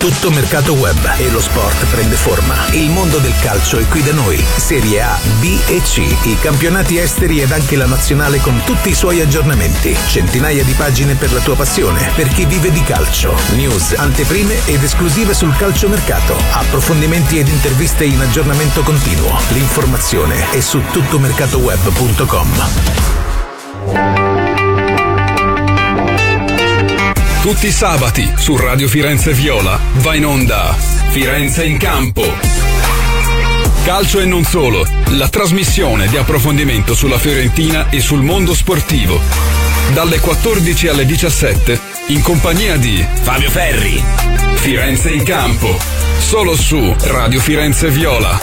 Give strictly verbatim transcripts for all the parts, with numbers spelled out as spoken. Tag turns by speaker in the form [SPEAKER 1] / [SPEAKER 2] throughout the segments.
[SPEAKER 1] Tutto mercato web e lo sport prende forma. Il mondo del calcio è qui da noi. Serie A, B e C, i campionati esteri ed anche la nazionale con tutti i suoi aggiornamenti. Centinaia di pagine per la tua passione, per chi vive di calcio. News, anteprime ed esclusive sul calciomercato. Approfondimenti ed interviste in aggiornamento continuo. L'informazione è su tuttomercatoweb punto com.
[SPEAKER 2] Tutti i sabati su Radio Firenze Viola va in onda Firenze in campo. Calcio e non solo, la trasmissione di approfondimento sulla Fiorentina e sul mondo sportivo. Dalle quattordici alle diciassette in compagnia di Fabio Ferri. Firenze in campo, solo su Radio Firenze Viola.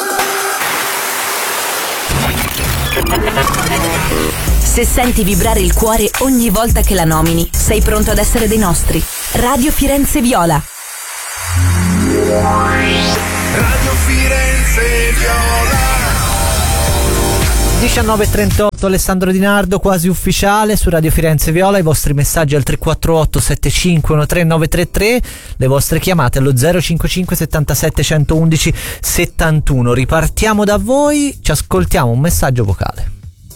[SPEAKER 3] Se senti vibrare il cuore ogni volta che la nomini, sei pronto ad essere dei nostri. Radio Firenze Viola.
[SPEAKER 4] Radio Firenze Viola.
[SPEAKER 5] diciannove e trentotto, Alessandro Di Nardo, quasi ufficiale su Radio Firenze Viola. I vostri messaggi al tre quattro otto sette cinque uno tre nove tre tre, le vostre chiamate allo zero cinquantacinque settantasette centoudici settantuno. Ripartiamo da voi, ci ascoltiamo un messaggio vocale.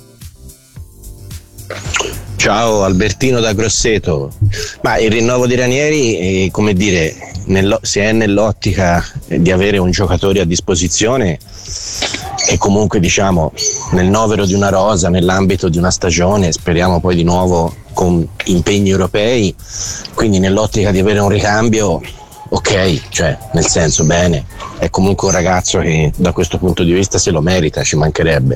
[SPEAKER 6] Ciao, Albertino da Grosseto. Ma il rinnovo di Ranieri, eh, come dire, nello, se è nell'ottica di avere un giocatore a disposizione e comunque diciamo nel novero di una rosa, nell'ambito di una stagione, speriamo poi di nuovo con impegni europei, quindi nell'ottica di avere un ricambio, ok, cioè nel senso bene, è comunque un ragazzo che da questo punto di vista se lo merita, ci mancherebbe.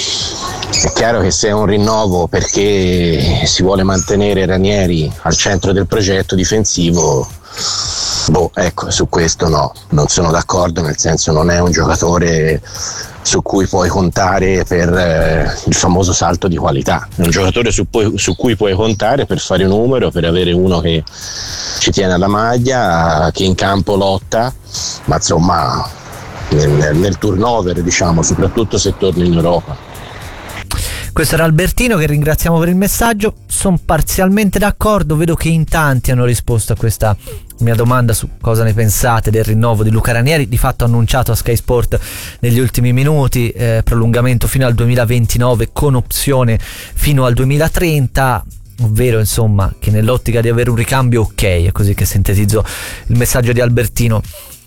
[SPEAKER 6] È chiaro che se è un rinnovo perché si vuole mantenere Ranieri al centro del progetto difensivo, boh, ecco, su questo no, non sono d'accordo, nel senso non è un giocatore su cui puoi contare per eh, il famoso salto di qualità, è un giocatore su, pu- su cui puoi contare per fare numero, per avere uno che ci tiene alla maglia, che in campo lotta, ma insomma nel, nel turnover, diciamo, soprattutto se torna in Europa.
[SPEAKER 5] Questo era Albertino, che ringraziamo per il messaggio. Sono parzialmente d'accordo, vedo che in tanti hanno risposto a questa mia domanda su cosa ne pensate del rinnovo di Luca Ranieri, di fatto annunciato a Sky Sport negli ultimi minuti, eh, prolungamento fino al duemilaventinove con opzione fino al duemilatrenta, ovvero insomma che nell'ottica di avere un ricambio ok, è così che sintetizzo il messaggio di Albertino.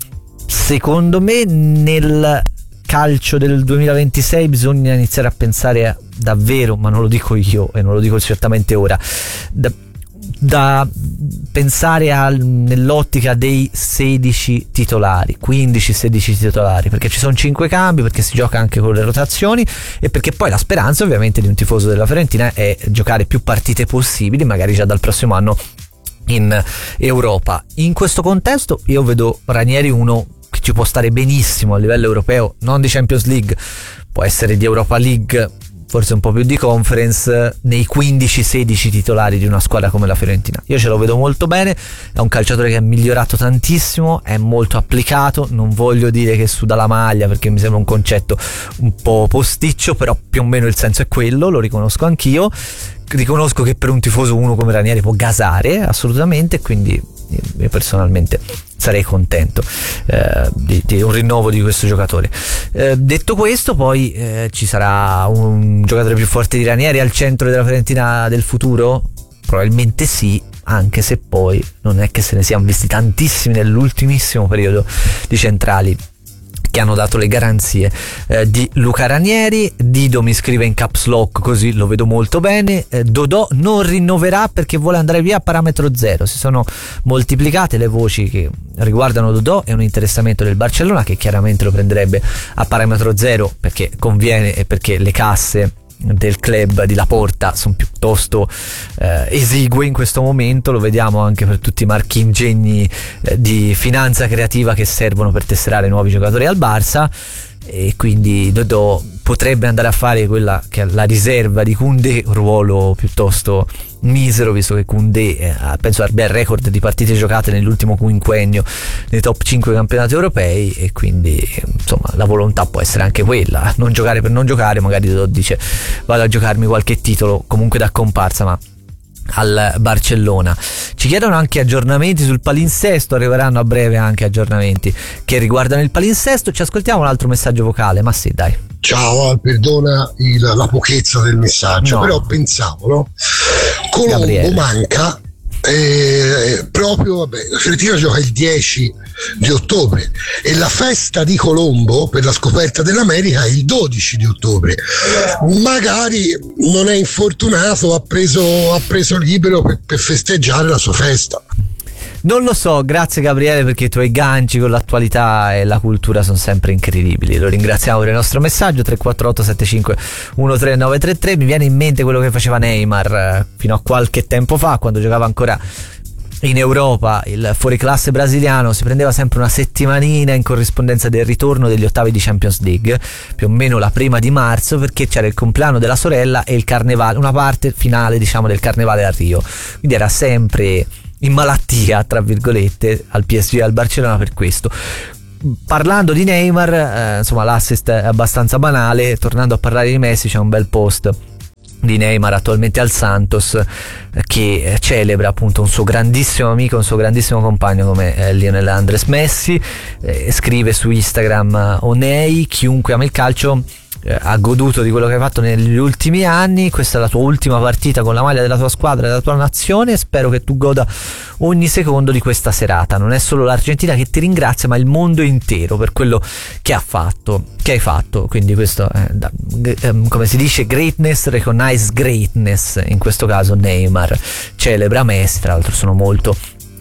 [SPEAKER 5] Secondo me nel calcio del duemilaventisei bisogna iniziare a pensare a, davvero, ma non lo dico io e non lo dico certamente ora, da, da pensare a, nell'ottica dei sedici titolari, quindici sedici titolari, perché ci sono cinque cambi, perché si gioca anche con le rotazioni e perché poi la speranza ovviamente di un tifoso della Fiorentina è giocare più partite possibili, magari già dal prossimo anno in Europa. In questo contesto io vedo Ranieri uno che ci può stare benissimo a livello europeo, non di Champions League, può essere di Europa League, forse un po' più di Conference, nei quindici sedici titolari di una squadra come la Fiorentina. Io ce lo vedo molto bene, è un calciatore che è migliorato tantissimo, è molto applicato, non voglio dire che suda la maglia perché mi sembra un concetto un po' posticcio, però più o meno il senso è quello, lo riconosco anch'io. Riconosco che per un tifoso uno come Ranieri può gasare assolutamente, quindi io personalmente sarei contento eh, di, di un rinnovo di questo giocatore. Eh, detto questo, poi eh, ci sarà un giocatore più forte di Ranieri al centro della Fiorentina del futuro? Probabilmente sì, anche se poi non è che se ne siano visti tantissimi nell'ultimissimo periodo di centrali che hanno dato le garanzie eh, di Luca Ranieri. Dido mi scrive in caps lock, così lo vedo molto bene. eh, Dodò non rinnoverà perché vuole andare via a parametro zero. Si sono moltiplicate le voci che riguardano Dodò e un interessamento del Barcellona, che chiaramente lo prenderebbe a parametro zero perché conviene e perché le casse del club di Laporta sono piuttosto eh, esigue in questo momento. Lo vediamo anche per tutti i marchi ingegni eh, di finanza creativa che servono per tesserare nuovi giocatori al Barça, e quindi Dodò potrebbe andare a fare quella che è la riserva di Koundé, ruolo piuttosto misero, visto che Koundé eh, penso abbia il record di partite giocate nell'ultimo quinquennio nei top cinque campionati europei, e quindi insomma la volontà può essere anche quella, non giocare per non giocare. Magari Dodò dice vado a giocarmi qualche titolo comunque da comparsa, ma al Barcellona. Ci chiedono anche aggiornamenti sul palinsesto, arriveranno a breve anche aggiornamenti che riguardano il palinsesto. Ci ascoltiamo un altro messaggio vocale, ma sì, dai.
[SPEAKER 7] Ciao Al, perdona il, la pochezza del messaggio, no. Però pensavo, no? Colombo Gabriele. manca eh, proprio, vabbè, la Fiorentina gioca il dieci di ottobre e la festa di Colombo per la scoperta dell'America è il dodici di ottobre. Magari non è infortunato, ha preso, ha preso libero per, per festeggiare la sua festa.
[SPEAKER 5] Non lo so, grazie Gabriele, perché i tuoi ganci con l'attualità e la cultura sono sempre incredibili. Lo ringraziamo per il nostro messaggio tre quattro otto sette cinque uno tre nove tre tre. Mi viene in mente quello che faceva Neymar eh, fino a qualche tempo fa, quando giocava ancora in Europa, il fuoriclasse brasiliano si prendeva sempre una settimanina in corrispondenza del ritorno degli ottavi di Champions League, più o meno la prima di marzo, perché c'era il compleanno della sorella e il carnevale, una parte finale diciamo del carnevale a Rio, quindi era sempre in malattia tra virgolette al P S G e al Barcellona per questo. Parlando di Neymar, eh, insomma l'assist è abbastanza banale. Tornando a parlare di Messi, c'è un bel post di Neymar attualmente al Santos eh, che celebra appunto un suo grandissimo amico, un suo grandissimo compagno come eh, Lionel Andres Messi. Eh, scrive su Instagram: Onei, chiunque ama il calcio eh, ha goduto di quello che hai fatto negli ultimi anni, questa è la tua ultima partita con la maglia della tua squadra e della tua nazione, spero che tu goda ogni secondo di questa serata. Non è solo l'Argentina che ti ringrazia, ma il mondo intero per quello che ha fatto, che hai fatto. Quindi questo è, da, come si dice, greatness recognize greatness. In questo caso Neymar celebra Messi, tra l'altro sono molto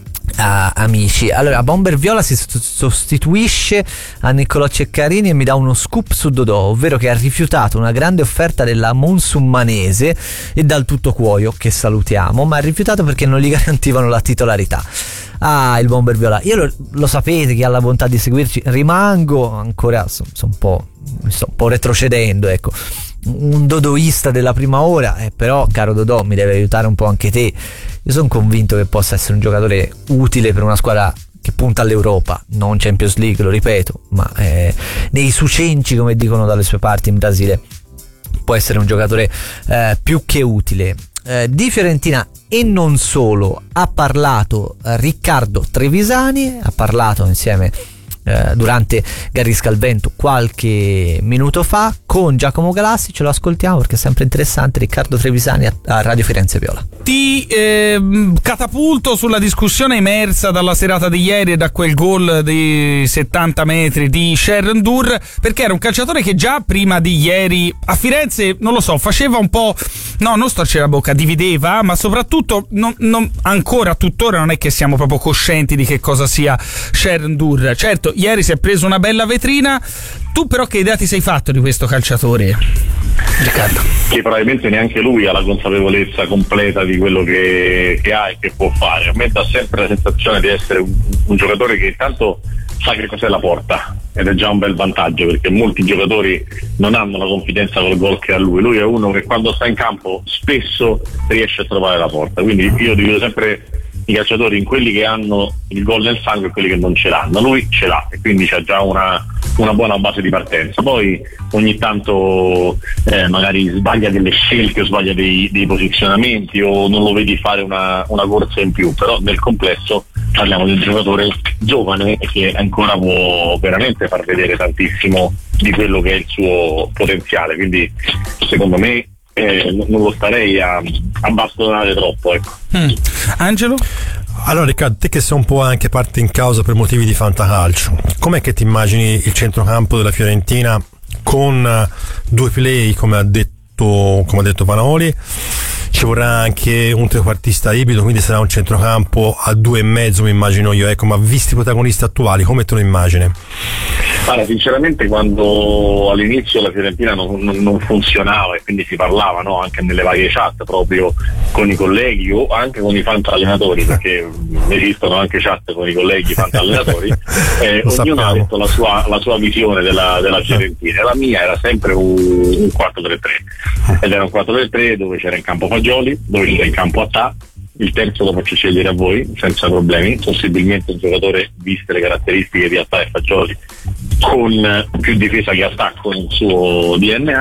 [SPEAKER 5] Uh, amici. Allora Bomber Viola si sostituisce a Niccolò Ceccarini e mi dà uno scoop su Dodò, ovvero che ha rifiutato una grande offerta della Monsummanese e dal tutto cuoio, che salutiamo, ma ha rifiutato perché non gli garantivano la titolarità. Ah, il Bomber Viola, io lo, lo sapete che ha la bontà di seguirci, rimango ancora so, so un po' mi sto un po' retrocedendo, ecco, un dodoista della prima ora, eh, però caro Dodò, mi deve aiutare un po' anche te. Io sono convinto che possa essere un giocatore utile per una squadra che punta all'Europa, non Champions League, lo ripeto, ma eh, nei sucenci, come dicono dalle sue parti in Brasile, può essere un giocatore eh, più che utile. Eh, di Fiorentina e non solo ha parlato eh, Riccardo Trevisani, ha parlato insieme eh, durante Garrisca al Vento qualche minuto fa con Giacomo Galassi. Ce lo ascoltiamo perché è sempre interessante. Riccardo Trevisani a, a Radio Firenze Viola.
[SPEAKER 8] Ti eh, catapulto sulla discussione emersa dalla serata di ieri e da quel gol di settanta metri di Sharon Dur, perché era un calciatore che già prima di ieri a Firenze, non lo so, faceva un po', no, non storcere la bocca, divideva, ma soprattutto non, non, ancora tuttora non è che siamo proprio coscienti di che cosa sia Sharon Dur. Certo, ieri si è preso una bella vetrina. Tu però che idea ti sei fatto di questo calciatore, Riccardo?
[SPEAKER 9] Che probabilmente neanche lui ha la consapevolezza completa di quello che, che ha e che può fare. A me dà sempre la sensazione di essere un, un giocatore che intanto sa che cos'è la porta, ed è già un bel vantaggio, perché molti giocatori non hanno la confidenza col gol che ha lui. Lui è uno che quando sta in campo spesso riesce a trovare la porta, quindi io divido sempre i calciatori in quelli che hanno il gol nel sangue e quelli che non ce l'hanno. Lui ce l'ha e quindi c'ha già una, una buona base di partenza. Poi ogni tanto eh, magari sbaglia delle scelte o sbaglia dei, dei posizionamenti o non lo vedi fare una, una corsa in più, però nel complesso parliamo di un giocatore giovane che ancora può veramente far vedere tantissimo di quello che è il suo potenziale, quindi secondo me Eh, non lo starei a, a bastonare troppo, ecco.
[SPEAKER 8] mm. Angelo?
[SPEAKER 10] Allora Riccardo, te che sei un po' anche parte in causa per motivi di fantacalcio, com'è che ti immagini il centrocampo della Fiorentina con due play, come ha detto, come ha detto Vanoli? Ci vorrà anche un trequartista ibrido, quindi sarà un centrocampo a due e mezzo, mi immagino io, ecco, ma visti i protagonisti attuali, come te lo immagini?
[SPEAKER 9] Allora, sinceramente quando all'inizio la Fiorentina non, non, non funzionava e quindi si parlava, no, anche nelle varie chat proprio con i colleghi o anche con i fantallenatori, perché esistono anche chat con i colleghi fantallenatori, eh, ognuno sappiamo. Ha detto la sua, la sua visione della, della Fiorentina. La mia era sempre un, un quattro tre tre ed era un quattro tre tre dove c'era in campo Fagioli, dove c'era in campo Attà. Il terzo lo faccio scegliere a voi senza problemi, possibilmente un giocatore, viste le caratteristiche di Attà e Fagioli, con più difesa che attacco nel suo D N A,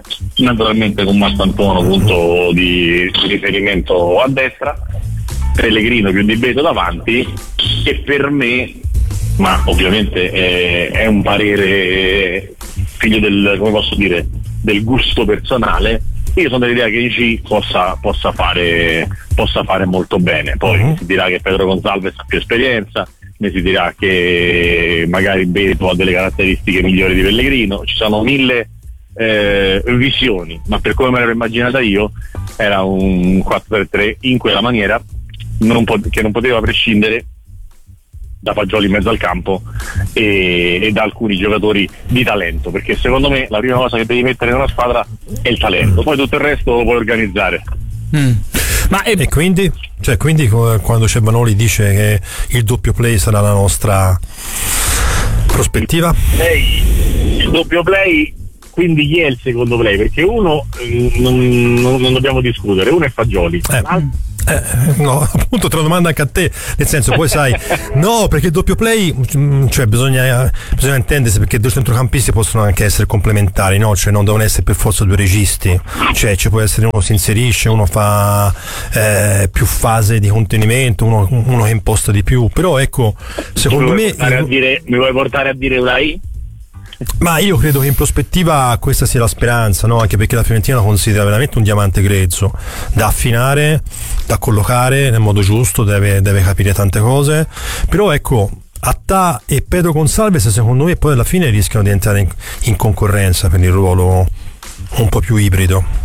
[SPEAKER 9] naturalmente con Mastantuono punto di riferimento a destra, Pellegrino più Di Beto davanti, e per me, ma ovviamente è, è un parere figlio del, come posso dire, del gusto personale, io sono dell'idea che Inci possa, possa fare possa fare molto bene. Poi uh-huh. si dirà che Pedro Gonçalves ha più esperienza, ne si dirà che magari Beto ha delle caratteristiche migliori di Pellegrino, ci sono mille eh, visioni, ma per come me l'ero immaginata io era un quattro tre tre in quella maniera, non po- che non poteva prescindere da Fagioli in mezzo al campo e, e da alcuni giocatori di talento, perché secondo me la prima cosa che devi mettere in una squadra è il talento, poi tutto il resto lo puoi organizzare.
[SPEAKER 10] Mm. Ma e, e quindi, cioè, quindi quando Cebanoli dice che il doppio play sarà la nostra prospettiva?
[SPEAKER 9] Il, play, il doppio play, quindi chi è il secondo play? Perché uno non, non, non dobbiamo discutere, uno è Fagioli,
[SPEAKER 10] eh.
[SPEAKER 9] l'altro
[SPEAKER 10] Eh, no, appunto te lo domanda anche a te, nel senso, poi sai, no, perché il doppio play, cioè bisogna, bisogna intendersi, perché due centrocampisti possono anche essere complementari, no? Cioè non devono essere per forza due registi, cioè ci può essere uno si inserisce, uno fa eh, più fase di contenimento, uno, uno che imposta di più, però ecco, secondo
[SPEAKER 9] mi
[SPEAKER 10] me
[SPEAKER 9] io... a dire, mi vuoi portare a dire Ulai?
[SPEAKER 10] Ma io credo che in prospettiva questa sia la speranza, no? Anche perché la Fiorentina la considera veramente un diamante grezzo da affinare, da collocare nel modo giusto, deve, deve capire tante cose, però ecco, Attà e Pedro Gonçalves secondo me poi alla fine rischiano di entrare in, in concorrenza per il ruolo un po' più ibrido.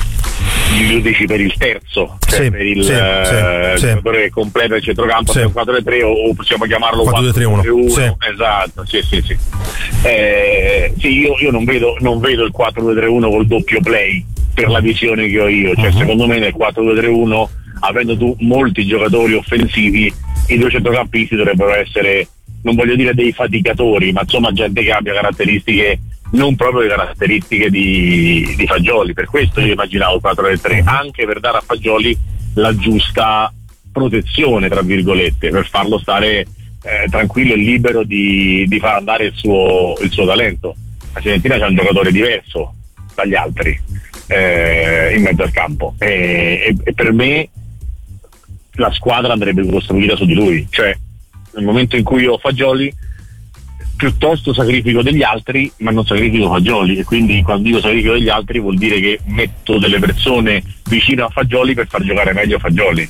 [SPEAKER 9] Lo dici per il terzo, cioè
[SPEAKER 10] sì,
[SPEAKER 9] per il
[SPEAKER 10] sì,
[SPEAKER 9] eh,
[SPEAKER 10] sì,
[SPEAKER 9] giocatore che completa il centrocampo, sì. quattro tre tre o possiamo chiamarlo
[SPEAKER 10] quattro due tre uno. Sì.
[SPEAKER 9] Esatto, sì, sì, sì. Eh, sì, io, io non vedo non vedo il quattro due tre uno col doppio play per la visione che ho io, cioè uh-huh. secondo me nel quattro due tre uno, avendo tu molti giocatori offensivi, i due centrocampisti dovrebbero essere, non voglio dire dei faticatori, ma insomma gente che abbia caratteristiche, non proprio le caratteristiche di, di Fagioli. Per questo io immaginavo quattro tre tre, anche per dare a Fagioli la giusta protezione, tra virgolette, per farlo stare eh, tranquillo e libero di, di far andare il suo, il suo talento. La Fiorentina c'è un giocatore diverso dagli altri eh, in mezzo al campo e, e, e per me la squadra andrebbe costruita su di lui, cioè nel momento in cui io ho Fagioli piuttosto sacrifico degli altri, ma non sacrifico Fagioli, e quindi quando io sacrifico degli altri vuol dire che metto delle persone vicino a Fagioli per far giocare meglio Fagioli.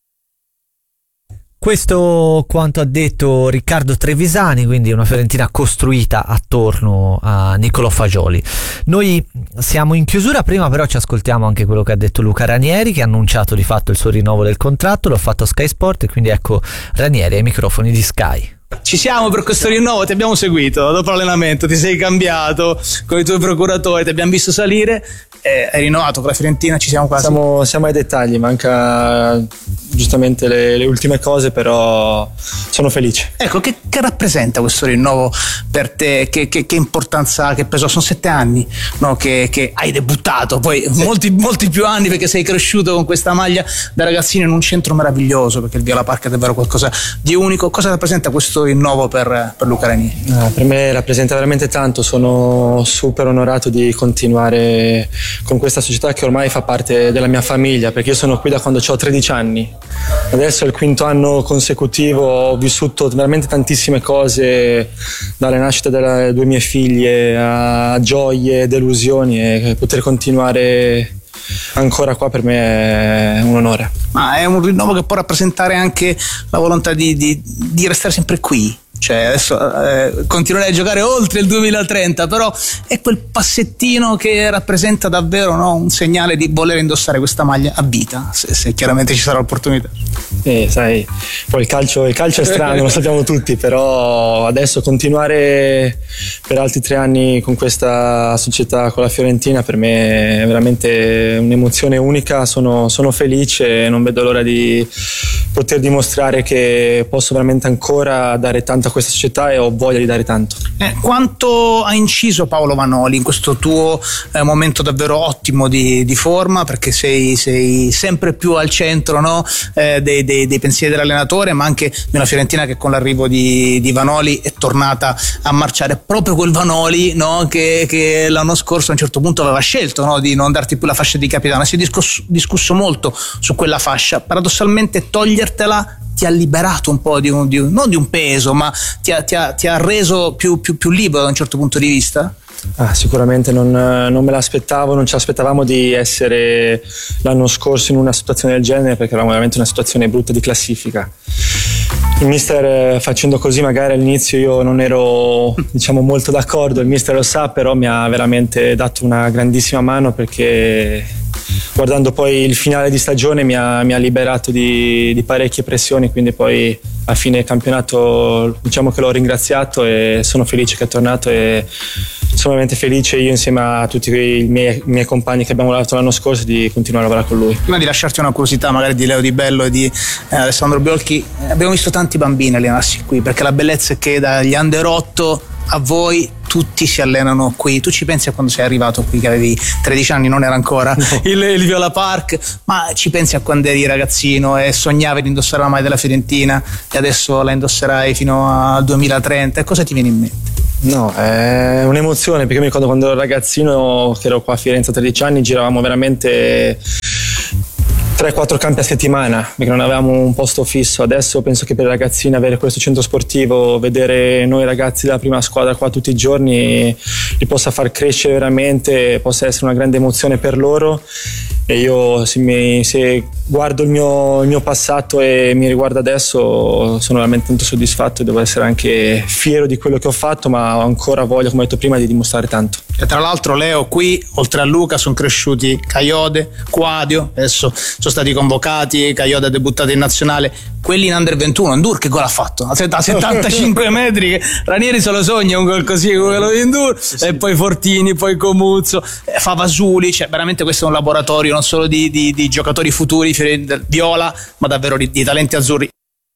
[SPEAKER 5] Questo quanto ha detto Riccardo Trevisani, quindi una Fiorentina costruita attorno a Niccolò Fagioli. Noi siamo in chiusura, prima però ci ascoltiamo anche quello che ha detto Luca Ranieri, che ha annunciato di fatto il suo rinnovo del contratto, l'ha fatto a Sky Sport, e quindi ecco Ranieri ai microfoni di Sky.
[SPEAKER 11] Ci siamo per questo rinnovo, ti abbiamo seguito dopo l'allenamento, ti sei cambiato con i tuoi procuratori, ti abbiamo visto salire, e hai rinnovato con la Fiorentina, ci siamo quasi.
[SPEAKER 12] Siamo, siamo ai dettagli, manca giustamente le, le ultime cose, però sono felice.
[SPEAKER 11] Ecco, che, che rappresenta questo rinnovo per te? Che, che, che importanza, che peso? Sono sette anni, no? che, che hai debuttato, poi sì. molti, molti più anni, perché sei cresciuto con questa maglia da ragazzino in un centro meraviglioso, perché il Viola Park è davvero qualcosa di unico. Cosa rappresenta questo rinnovo per, per Luca Ranieri?
[SPEAKER 12] No, per me rappresenta veramente tanto, sono super onorato di continuare con questa società che ormai fa parte della mia famiglia, perché io sono qui da quando ho tredici anni, adesso è il quinto anno consecutivo, ho vissuto veramente tantissime cose, dalle nascite delle due mie figlie a gioie, delusioni, e poter continuare ancora qua per me è un onore.
[SPEAKER 11] Ma è un rinnovo che può rappresentare anche la volontà di, di, di restare sempre qui, cioè adesso eh, continuerei a giocare oltre il duemilatrenta, però è quel passettino che rappresenta davvero, no, un segnale di voler indossare questa maglia a vita, se, se chiaramente ci sarà l'opportunità.
[SPEAKER 12] Eh, sai, poi il calcio, il calcio è strano, lo sappiamo tutti, però adesso continuare per altri tre anni con questa società, con la Fiorentina, per me è veramente un'emozione unica, sono, sono felice e non vedo l'ora di poter dimostrare che posso veramente ancora dare tanta questa società e ho voglia di dare tanto.
[SPEAKER 11] Eh, quanto ha inciso Paolo Vanoli in questo tuo eh, momento davvero ottimo di, di forma, perché sei, sei sempre più al centro, no? eh, dei, dei, dei pensieri dell'allenatore, ma anche di una Fiorentina che con l'arrivo di, di Vanoli è tornata a marciare, proprio quel Vanoli, no? che, che l'anno scorso a un certo punto aveva scelto, no? di non darti più la fascia di capitano. Si è discusso, discusso molto su quella fascia, paradossalmente togliertela ti ha liberato un po' di un, di un non di un peso, ma ti ha, ti ha, ti ha reso più, più, più libero da un certo punto di vista?
[SPEAKER 12] Ah, sicuramente non, non me l'aspettavo, non ci aspettavamo di essere l'anno scorso in una situazione del genere, perché eravamo veramente in una situazione brutta di classifica. Il mister facendo così, magari all'inizio io non ero, diciamo, molto d'accordo, il mister lo sa, però mi ha veramente dato una grandissima mano, perché guardando poi il finale di stagione mi ha, mi ha liberato di, di parecchie pressioni, quindi poi a fine campionato diciamo che l'ho ringraziato e sono felice che è tornato, e sono veramente felice io insieme a tutti i miei, i miei compagni che abbiamo lavorato l'anno scorso di continuare a lavorare con lui.
[SPEAKER 11] Prima di lasciarti una curiosità magari di Leo Di Bello e di eh, Alessandro Biolchi, eh, abbiamo visto tanti bambini allenarsi qui, perché la bellezza è che dagli under otto a voi tutti si allenano qui. Tu ci pensi a quando sei arrivato qui, che avevi tredici anni, non era ancora no. il, il Viola Park, ma ci pensi a quando eri ragazzino e sognavi di indossare la maglia della Fiorentina e adesso la indosserai fino al duemilatrenta, e cosa ti viene in mente?
[SPEAKER 12] No, è un'emozione, perché mi ricordo quando ero ragazzino, che ero qua a Firenze a tredici anni, giravamo veramente tre quattro campi a settimana, perché non avevamo un posto fisso. Adesso penso che per i ragazzini avere questo centro sportivo, vedere noi ragazzi della prima squadra qua tutti i giorni, li possa far crescere veramente, possa essere una grande emozione per loro. E io se, mi, se guardo il mio, il mio passato e mi riguardo adesso, sono veramente tanto soddisfatto e devo essere anche fiero di quello che ho fatto, ma ho ancora voglia, come ho detto prima, di dimostrare tanto.
[SPEAKER 11] E tra l'altro, Leo, qui oltre a Luca sono cresciuti Caiode, Quadio, adesso sono stati convocati, Caiode ha debuttato in nazionale, quelli in under ventuno. Ndur che gol ha fatto? A settantacinque metri, che Ranieri se lo sogna un gol così come quello di Ndur, sì. E poi Fortini, poi Comuzzo, Favasuli, cioè veramente questo è un laboratorio non solo di, di, di giocatori futuri viola, ma davvero di, di talenti azzurri.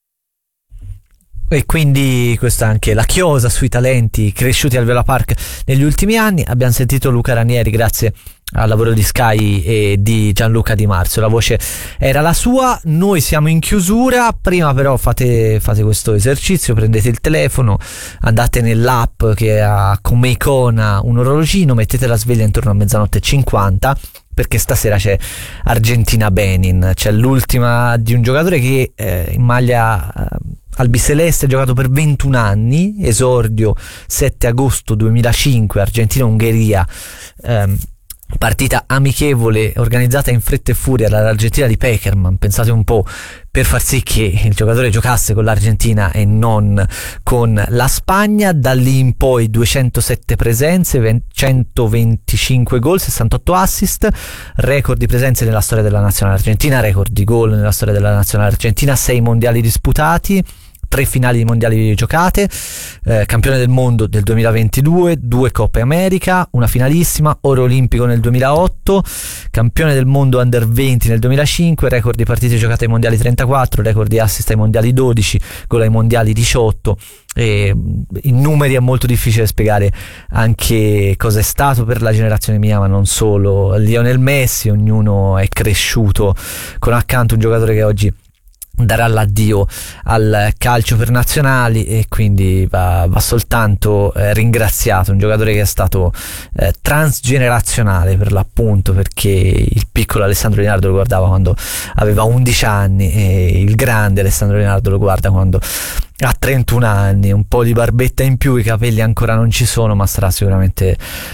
[SPEAKER 5] E quindi questa è anche la chiosa sui talenti cresciuti al Viola Park negli ultimi anni. Abbiamo sentito Luca Ranieri grazie al lavoro di Sky e di Gianluca Di Marzio, la voce era la sua. Noi siamo in chiusura, prima però fate, fate questo esercizio, prendete il telefono, andate nell'app che ha come icona un orologino, mettete la sveglia intorno a mezzanotte e cinquanta, perché stasera c'è Argentina-Benin, c'è l'ultima di un giocatore che eh, in maglia eh, albiceleste ha giocato per ventuno anni, esordio sette agosto duemilacinque, Argentina-Ungheria, ehm, partita amichevole organizzata in fretta e furia dall'Argentina di Pekerman, pensate un po', per far sì che il giocatore giocasse con l'Argentina e non con la Spagna. Da lì in poi duecentosette presenze, centoventicinque gol, sessantotto assist, record di presenze nella storia della nazionale argentina, record di gol nella storia della nazionale argentina, sei mondiali disputati, tre finali di mondiali giocate, eh, campione del mondo del duemilaventidue, due Coppe America, una finalissima, oro olimpico nel duemilaotto, campione del mondo under venti nel duemilacinque, record di partite giocate ai mondiali trentaquattro, record di assist ai mondiali dodici, gol ai mondiali diciotto. E in numeri è molto difficile spiegare anche cosa è stato per la generazione mia, ma non solo. Lionel Messi, ognuno è cresciuto con accanto un giocatore che oggi darà l'addio al calcio per nazionali, e quindi va, va soltanto eh, ringraziato, un giocatore che è stato eh, transgenerazionale per l'appunto, perché il piccolo Alessandro Linardo lo guardava quando aveva undici anni e il grande Alessandro Linardo lo guarda quando ha trentuno anni, un po' di barbetta in più, i capelli ancora non ci sono, ma sarà sicuramente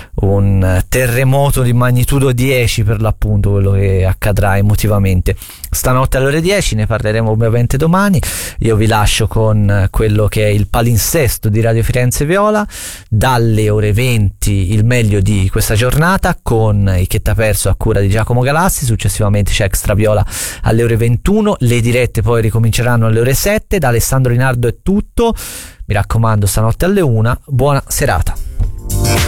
[SPEAKER 5] un terremoto di magnitudo dieci per l'appunto quello che accadrà emotivamente stanotte alle ore dieci. Ne parleremo ovviamente domani. Io vi lascio con quello che è il palinsesto di Radio Firenze Viola, dalle ore venti il meglio di questa giornata con i Che t'ha perso a cura di Giacomo Galassi, successivamente c'è Extra Viola alle ore ventuno, le dirette poi ricominceranno alle ore sette. Da Alessandro Linardo è tutto, mi raccomando, stanotte alle una, buona serata.